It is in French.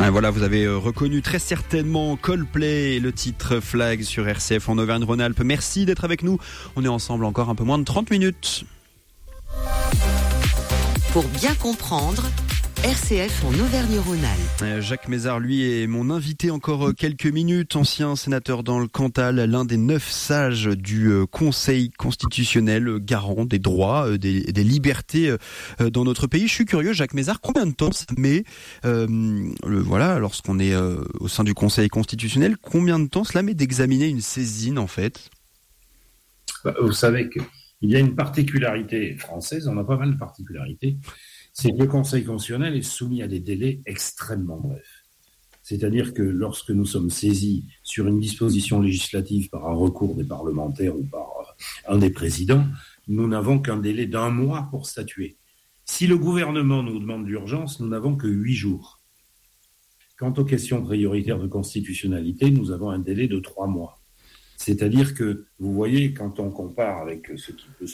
Et voilà, vous avez reconnu très certainement Coldplay et le titre Flag sur RCF en Auvergne-Rhône-Alpes. Merci d'être avec nous. On est ensemble encore un peu moins de 30 minutes. Pour bien comprendre, RCF en Auvergne-Rhône-Alpes. Jacques Mézard, lui, est mon invité encore quelques minutes, ancien sénateur dans le Cantal, l'un des 9 sages du Conseil constitutionnel, garant des droits, des libertés dans notre pays. Je suis curieux, Jacques Mézard, combien de temps ça met, lorsqu'on est au sein du Conseil constitutionnel, combien de temps cela met d'examiner une saisine, en fait ? Vous savez qu'il y a une particularité française, on a pas mal de particularités. C'est que le Conseil constitutionnel est soumis à des délais extrêmement brefs. C'est-à-dire que lorsque nous sommes saisis sur une disposition législative par un recours des parlementaires ou par un des présidents, nous n'avons qu'un délai d'1 mois pour statuer. Si le gouvernement nous demande l'urgence, nous n'avons que 8 jours. Quant aux questions prioritaires de constitutionnalité, nous avons un délai de 3 mois. C'est-à-dire que, vous voyez, quand on compare avec ce qui peut